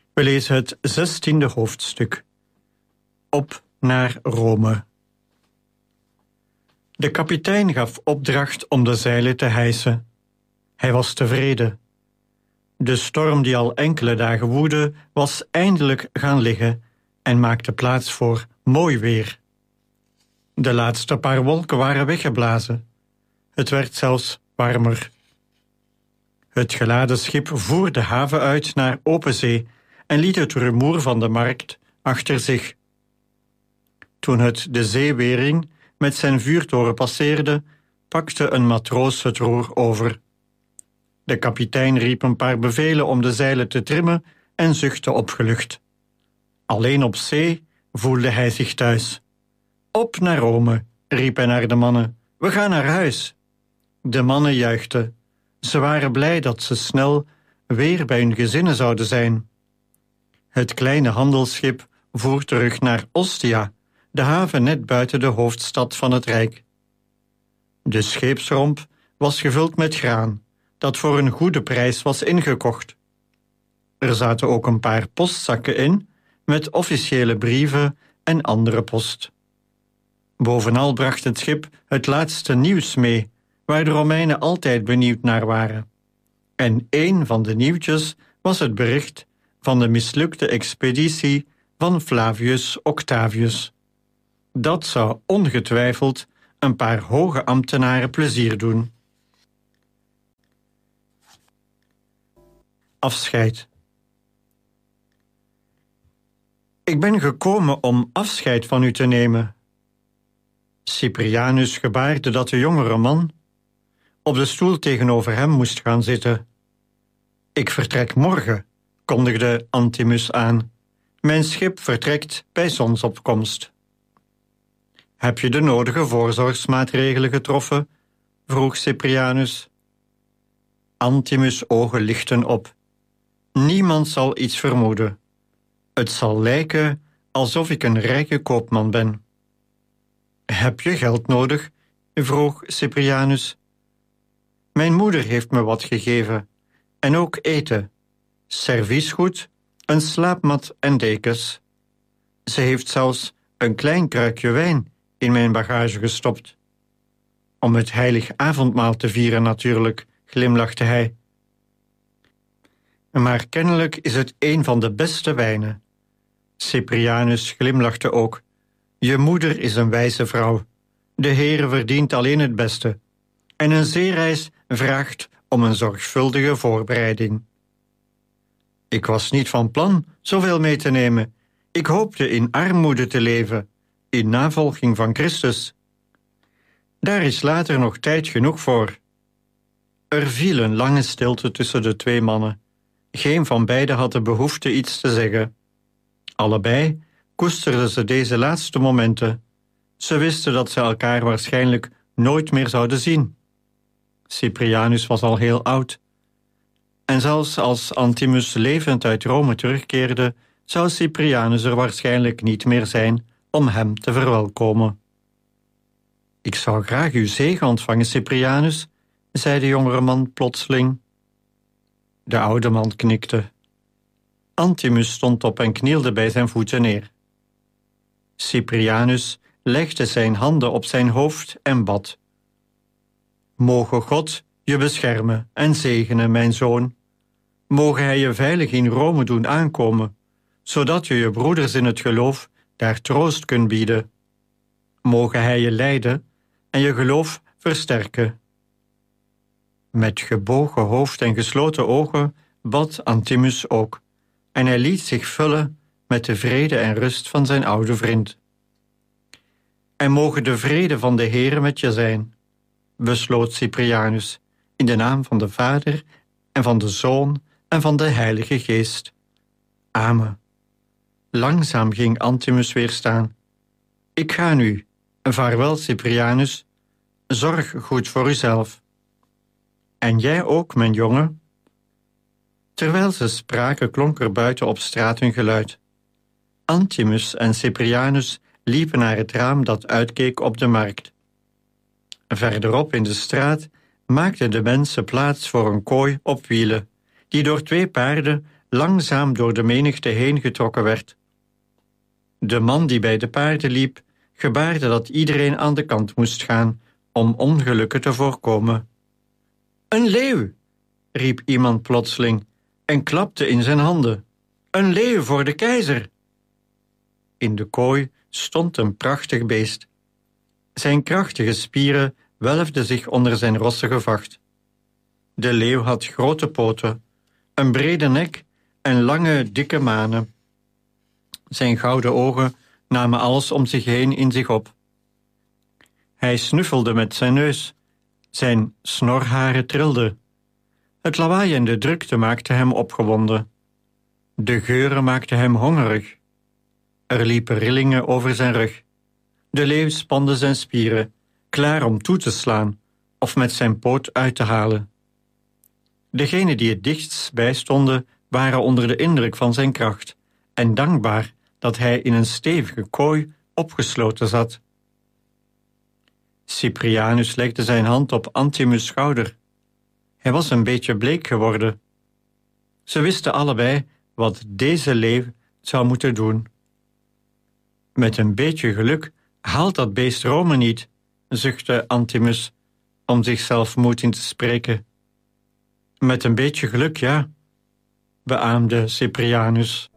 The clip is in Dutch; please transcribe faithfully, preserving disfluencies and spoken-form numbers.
We lezen het zestiende hoofdstuk. Op naar Rome. De kapitein gaf opdracht om de zeilen te hijsen. Hij was tevreden. De storm die al enkele dagen woedde, was eindelijk gaan liggen en maakte plaats voor mooi weer. De laatste paar wolken waren weggeblazen. Het werd zelfs warmer. Het geladen schip voer de haven uit naar open zee en liet het rumoer van de markt achter zich. Toen het de zeewering met zijn vuurtoren passeerde, pakte een matroos het roer over. De kapitein riep een paar bevelen om de zeilen te trimmen en zuchtte opgelucht. Alleen op zee voelde hij zich thuis. Op naar Rome, riep hij naar de mannen. We gaan naar huis. De mannen juichten. Ze waren blij dat ze snel weer bij hun gezinnen zouden zijn. Het kleine handelsschip voer terug naar Ostia, de haven net buiten de hoofdstad van het Rijk. De scheepsromp was gevuld met graan, dat voor een goede prijs was ingekocht. Er zaten ook een paar postzakken in, met officiële brieven en andere post. Bovenal bracht het schip het laatste nieuws mee, waar de Romeinen altijd benieuwd naar waren. En een van de nieuwtjes was het bericht van de mislukte expeditie van Flavius Octavius. Dat zou ongetwijfeld een paar hoge ambtenaren plezier doen. Afscheid. Ik ben gekomen om afscheid van u te nemen. Cyprianus gebaarde dat de jongere man op de stoel tegenover hem moest gaan zitten. Ik vertrek morgen, kondigde Antimus aan. Mijn schip vertrekt bij zonsopkomst. Heb je de nodige voorzorgsmaatregelen getroffen? Vroeg Cyprianus. Antimus' ogen lichten op. Niemand zal iets vermoeden. Het zal lijken alsof ik een rijke koopman ben. Heb je geld nodig? Vroeg Cyprianus. Mijn moeder heeft me wat gegeven, en ook eten, serviesgoed, een slaapmat en dekens. Ze heeft zelfs een klein kruikje wijn in mijn bagage gestopt. Om het heilig avondmaal te vieren natuurlijk, glimlachte hij. Maar kennelijk is het een van de beste wijnen. Cyprianus glimlachte ook. Je moeder is een wijze vrouw. De Heere verdient alleen het beste. En een zeereis vraagt om een zorgvuldige voorbereiding. Ik was niet van plan zoveel mee te nemen. Ik hoopte in armoede te leven, in navolging van Christus. Daar is later nog tijd genoeg voor. Er viel een lange stilte tussen de twee mannen. Geen van beiden had de behoefte iets te zeggen. Allebei koesterden ze deze laatste momenten. Ze wisten dat ze elkaar waarschijnlijk nooit meer zouden zien. Cyprianus was al heel oud. En zelfs als Antimus levend uit Rome terugkeerde, zou Cyprianus er waarschijnlijk niet meer zijn om hem te verwelkomen. Ik zou graag uw zegen ontvangen, Cyprianus, zei de jongere man plotseling. De oude man knikte. Antimus stond op en knielde bij zijn voeten neer. Cyprianus legde zijn handen op zijn hoofd en bad. Moge God je beschermen en zegenen, mijn zoon. Moge hij je veilig in Rome doen aankomen, zodat je je broeders in het geloof daar troost kunt bieden. Moge hij je leiden en je geloof versterken. Met gebogen hoofd en gesloten ogen bad Antimus ook, en hij liet zich vullen met de vrede en rust van zijn oude vriend. En moge de vrede van de Heere met je zijn, besloot Cyprianus, in de naam van de Vader en van de Zoon en van de Heilige Geest. Amen. Langzaam ging Antimus weer staan. Ik ga nu. Vaarwel, Cyprianus. Zorg goed voor uzelf. En jij ook, mijn jongen. Terwijl ze spraken, klonk er buiten op straat een geluid. Antimus en Cyprianus liepen naar het raam dat uitkeek op de markt. Verderop in de straat maakten de mensen plaats voor een kooi op wielen, die door twee paarden langzaam door de menigte heen getrokken werd. De man die bij de paarden liep, gebaarde dat iedereen aan de kant moest gaan om ongelukken te voorkomen. Een leeuw, riep iemand plotseling en klapte in zijn handen. Een leeuw voor de keizer! In de kooi stond een prachtig beest. Zijn krachtige spieren welfden zich onder zijn rossige vacht. De leeuw had grote poten, een brede nek en lange, dikke manen. Zijn gouden ogen namen alles om zich heen in zich op. Hij snuffelde met zijn neus. Zijn snorharen trilden. Het lawaai en de drukte maakten hem opgewonden. De geuren maakten hem hongerig. Er liepen rillingen over zijn rug. De leeuw spande zijn spieren, klaar om toe te slaan of met zijn poot uit te halen. Degenen die het dichtst bij stonden, waren onder de indruk van zijn kracht en dankbaar dat hij in een stevige kooi opgesloten zat. Cyprianus legde zijn hand op Antimus' schouder. Hij was een beetje bleek geworden. Ze wisten allebei wat deze leeuw zou moeten doen. Met een beetje geluk haalt dat beest Rome niet, zuchtte Antimus, om zichzelf moed in te spreken. Met een beetje geluk, ja, beaamde Cyprianus.